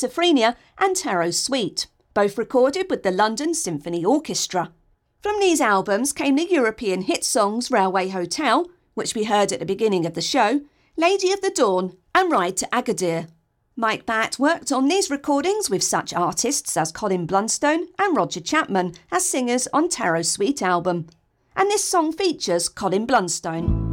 Schizophrenia and Tarot Suite, both recorded with the London Symphony Orchestra. From these albums came the European hit songs Railway Hotel, which we heard at the beginning of the show, Lady of the Dawn and Ride to Agadir. Mike Batt worked on these recordings with such artists as Colin Blunstone and Roger Chapman as singers on Tarot Suite album. And this song features Colin Blunstone.